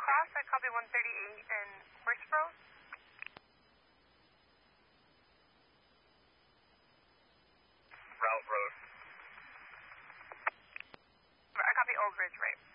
Cross, I copy 138 and Horseboro. Route Road. I copy Old Ridge, right.